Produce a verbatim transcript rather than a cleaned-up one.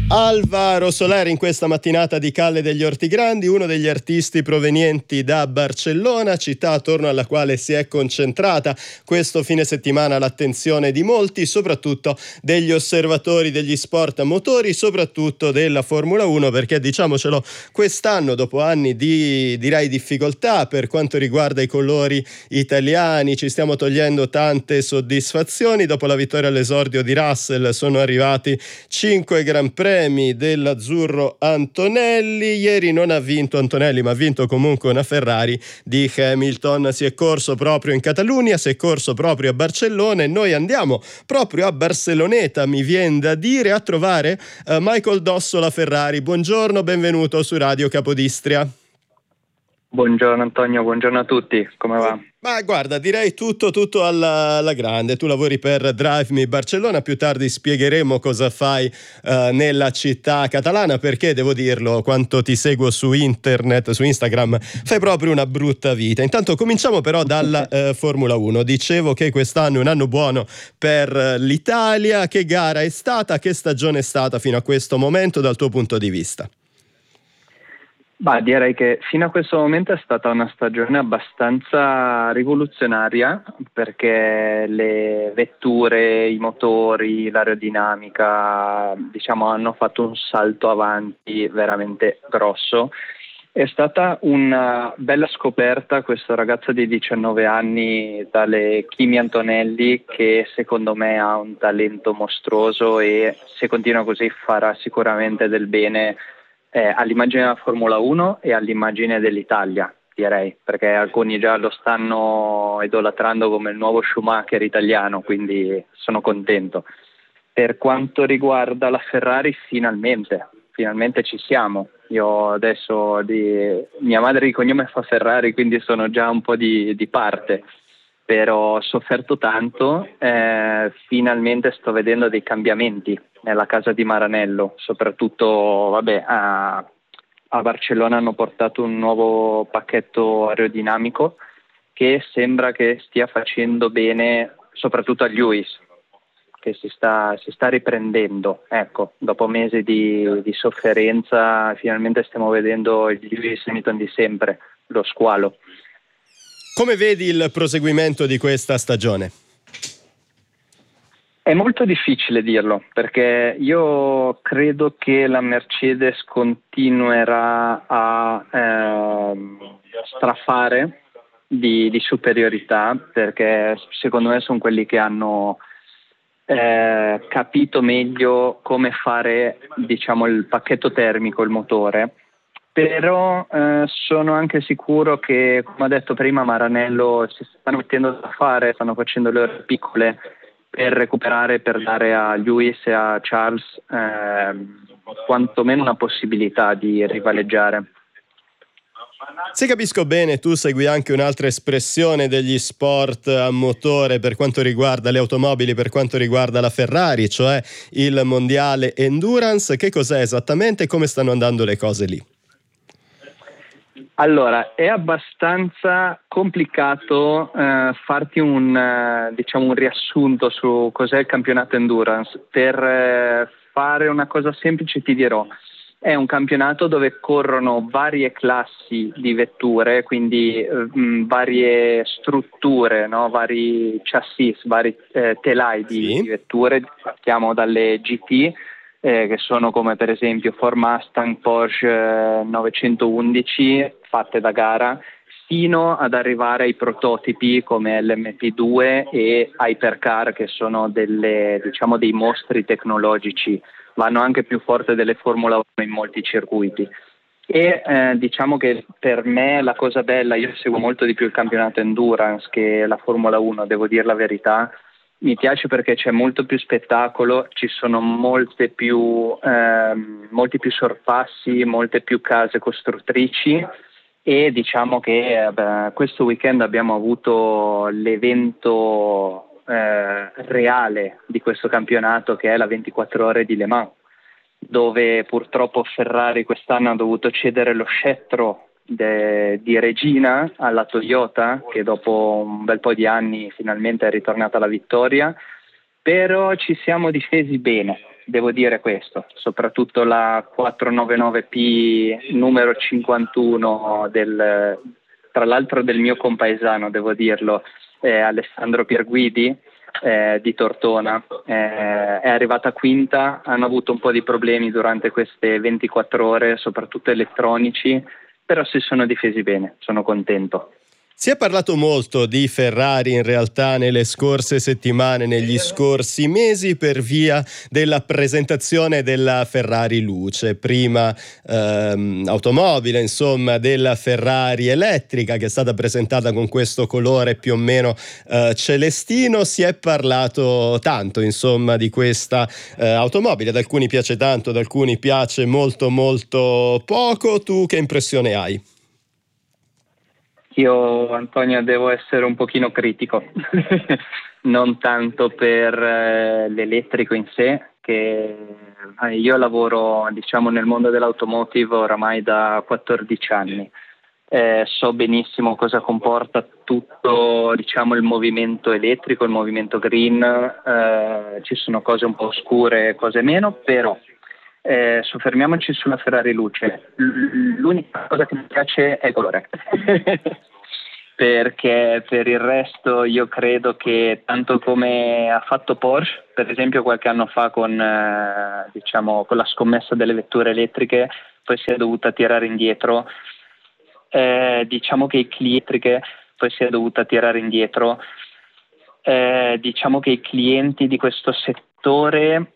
Alvaro Soler in questa mattinata di Calle degli Ortigrandi, uno degli artisti provenienti da Barcellona, città attorno alla quale si è concentrata questo fine settimana l'attenzione di molti, soprattutto degli osservatori degli sport a motori, soprattutto della Formula uno, perché diciamocelo, quest'anno, dopo anni di direi difficoltà per quanto riguarda i colori italiani, ci stiamo togliendo tante soddisfazioni. Dopo la vittoria all'esordio di Russell sono arrivati cinque Gran Premi dell'azzurro Antonelli. Ieri non ha vinto Antonelli, ma ha vinto comunque una Ferrari di Hamilton. Si è corso proprio in Catalunya, si è corso proprio a Barcellona e noi andiamo proprio a Barceloneta, mi viene da dire, a trovare uh, Michael Dossola Ferrari. Buongiorno, benvenuto su Radio Capodistria. Buongiorno Antonio, buongiorno a tutti, come va? Ma guarda, direi tutto tutto alla, alla grande. Tu lavori per Drive Me Barcellona, più tardi spiegheremo cosa fai uh, nella città catalana, perché devo dirlo, quanto ti seguo su internet, su Instagram, fai proprio una brutta vita. Intanto cominciamo però dalla uh, Formula uno. Dicevo che quest'anno è un anno buono per uh, l'Italia. Che gara è stata? Che stagione è stata fino a questo momento dal tuo punto di vista? Bah, direi che fino a questo momento è stata una stagione abbastanza rivoluzionaria, perché le vetture, i motori, l'aerodinamica, diciamo, hanno fatto un salto avanti veramente grosso. È stata una bella scoperta questo ragazzo di diciannove anni dalle Kimi Antonelli, che secondo me ha un talento mostruoso e se continua così farà sicuramente del bene Eh, all'immagine della Formula uno e all'immagine dell'Italia, direi, perché alcuni già lo stanno idolatrando come il nuovo Schumacher italiano, quindi sono contento. Per quanto riguarda la Ferrari, finalmente, finalmente ci siamo. Io adesso, di, mia madre di cognome fa Ferrari, quindi sono già un po' di, di parte, però ho sofferto tanto, eh, finalmente sto vedendo dei cambiamenti nella casa di Maranello, soprattutto vabbè, a, a Barcellona hanno portato un nuovo pacchetto aerodinamico che sembra che stia facendo bene soprattutto a Lewis, che si sta, si sta riprendendo. Ecco, dopo mesi di, di sofferenza finalmente stiamo vedendo il Lewis Hamilton di sempre, lo squalo. Come vedi il proseguimento di questa stagione? È molto difficile dirlo, perché io credo che la Mercedes continuerà a eh, strafare di, di superiorità, perché secondo me sono quelli che hanno eh, capito meglio come fare, diciamo, il pacchetto termico, il motore. Però eh, sono anche sicuro che, come ha detto prima Maranello, si stanno mettendo da fare, stanno facendo le ore piccole per recuperare, per dare a Lewis e a Charles eh, quantomeno una possibilità di rivaleggiare. Se capisco bene, tu segui anche un'altra espressione degli sport a motore per quanto riguarda le automobili, per quanto riguarda la Ferrari, cioè il mondiale Endurance. Che cos'è esattamente e come stanno andando le cose lì? Allora, è abbastanza complicato eh, farti un, eh, diciamo un riassunto su cos'è il campionato Endurance. Per eh, fare una cosa semplice ti dirò, è un campionato dove corrono varie classi di vetture, quindi eh, mh, varie strutture, no? Vari chassis, vari eh, telai di, Sì. di vetture, partiamo dalle G T, Eh, che sono come per esempio Ford Mustang, Porsche eh, novecentoundici fatte da gara, fino ad arrivare ai prototipi come L M P due e Hypercar, che sono delle, diciamo, dei mostri tecnologici, vanno anche più forte delle Formula uno in molti circuiti. E eh, diciamo che per me la cosa bella, io seguo molto di più il campionato Endurance che la Formula uno, devo dire la verità. Mi piace perché c'è molto più spettacolo, ci sono molte più, ehm, molti più sorpassi, molte più case costruttrici e diciamo che eh, questo weekend abbiamo avuto l'evento eh, reale di questo campionato, che è la ventiquattro ore di Le Mans, dove purtroppo Ferrari quest'anno ha dovuto cedere lo scettro De, di regina alla Toyota, che dopo un bel po' di anni finalmente è ritornata alla vittoria, però ci siamo difesi bene, devo dire questo, soprattutto la quattrocentonovantanove P numero cinquantuno, del, tra l'altro del mio compaesano, devo dirlo, eh, Alessandro Pierguidi, eh, di Tortona, eh, è arrivata quinta. Hanno avuto un po' di problemi durante queste ventiquattro ore, soprattutto elettronici, però si sono difesi bene, sono contento. Si è parlato molto di Ferrari in realtà nelle scorse settimane, negli scorsi mesi, per via della presentazione della Ferrari Luce, prima ehm, automobile insomma della Ferrari elettrica, che è stata presentata con questo colore più o meno eh, celestino. Si è parlato tanto insomma di questa eh, automobile, ad alcuni piace tanto, ad alcuni piace molto molto poco. Tu che impressione hai? Io, Antonio, devo essere un pochino critico, non tanto per eh, l'elettrico in sé, che eh, io lavoro, diciamo, nel mondo dell'automotive oramai da quattordici anni. Eh, so benissimo cosa comporta tutto, diciamo, il movimento elettrico, il movimento green. Eh, ci sono cose un po' oscure, cose meno, però Eh, soffermiamoci sulla Ferrari Luce. L- l'unica cosa che mi piace è il colore. Perché per il resto io credo che, tanto come ha fatto Porsche, per esempio qualche anno fa con, eh, diciamo, con la scommessa delle vetture elettriche, poi si è dovuta tirare indietro. Eh, diciamo che i clienti poi si è dovuta tirare indietro. Eh, diciamo che i clienti di questo settore